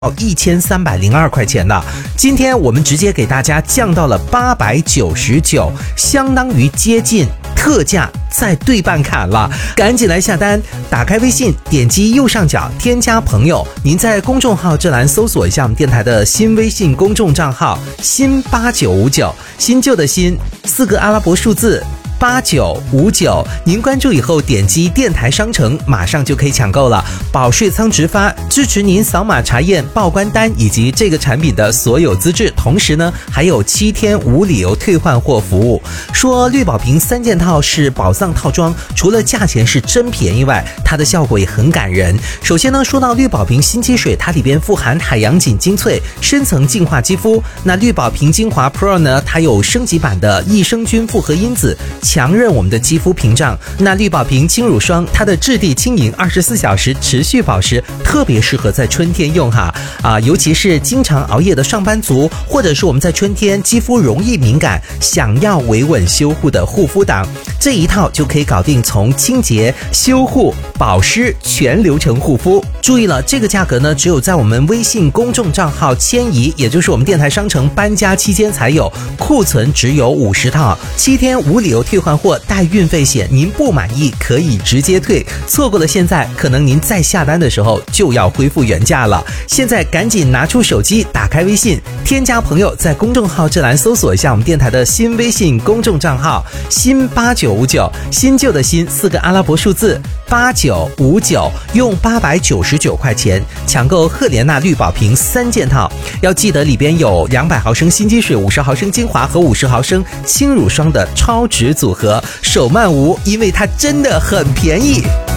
1302块钱的，今天我们直接给大家降到了899，相当于接近特价再对半砍了，赶紧来下单！打开微信，点击右上角添加朋友，您在公众号这栏搜索一下我们电台的新微信公众账号新8959，新旧的新，4个阿拉伯数字8959，您关注以后点击电台商城，马上就可以抢购了，保税仓直发，支持您扫码查验报关单以及这个产品的所有资质，同时呢还有7天无理由退换货服务。说绿宝瓶3件套是宝藏套装，除了价钱是真便宜外，它的效果也很感人。首先呢，说到绿宝瓶新肌水，它里边富含海洋锦精粹，深层净化肌肤。那绿宝瓶精华 Pro 呢，它有升级版的益生菌复合因子，强韧我们的肌肤屏障。那绿宝瓶轻乳霜，它的质地轻盈，24小时持续保湿，特别适合在春天用哈尤其是经常熬夜的上班族，或者是我们在春天肌肤容易敏感，想要维稳修护的护肤党，这一套就可以搞定从清洁、修护、保湿全流程护肤。注意了，这个价格呢，只有在我们微信公众账号迁移，也就是我们电台商城搬家期间才有，库存只有50套，7天无理由退换货，带运费险，您不满意可以直接退，错过了现在，可能您再下单的时候就要恢复原价了。现在赶紧拿出手机，打开微信，添加朋友，在公众号这栏搜索一下我们电台的新微信公众账号新8959，新旧的新，4个阿拉伯数字8959，用899块钱抢购赫莲娜绿宝瓶3件套，要记得里边有200毫升新肌水、50毫升精华和50毫升轻乳霜的超值组合，手慢无，因为它真的很便宜。